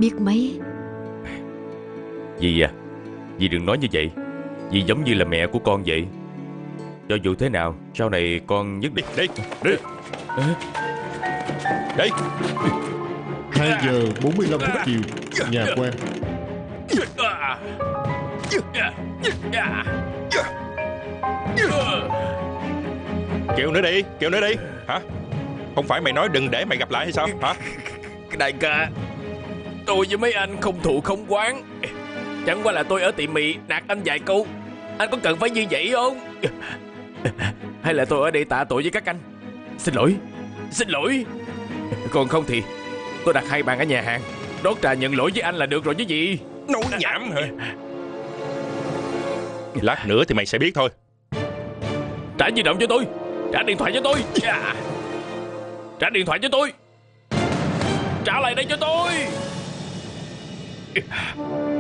biết mấy. Dì à, dì đừng nói như vậy. Dì giống như là mẹ của con vậy. Cho dù thế nào, sau này con nhất định... Đi, đi, đi. 2:45 chiều, nhà quan. Kêu nữa đi, kêu nữa đi. Hả? Không phải mày nói đừng để mày gặp lại hay sao? Hả? Đại ca, tôi với mấy anh không thù không oán. Chẳng qua là tôi ở tiệm mì nạt anh vài câu. Anh có cần phải như vậy không? Hay là tôi ở đây tạ tội với các anh? Xin lỗi, xin lỗi. Còn không thì tôi đặt 2 bàn ở nhà hàng, đón trà nhận lỗi với anh là được rồi chứ gì. Nói nhảm hả? Lát nữa thì mày sẽ biết thôi. Trả di động cho tôi. Trả điện thoại cho tôi. Trả điện thoại cho tôi. Trả lại đây cho tôi.